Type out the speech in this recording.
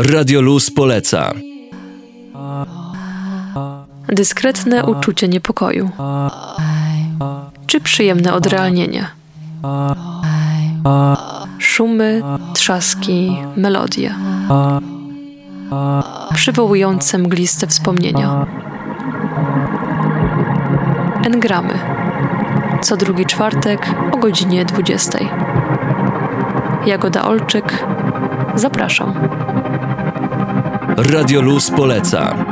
Radio Luz poleca. Dyskretne uczucie niepokoju. Czy przyjemne odrealnienie? Szumy, trzaski, melodie. Przywołujące mgliste wspomnienia. Engramy. Co drugi czwartek o godzinie 20. Jagoda Olczyk. Zapraszam. Radio Luz poleca.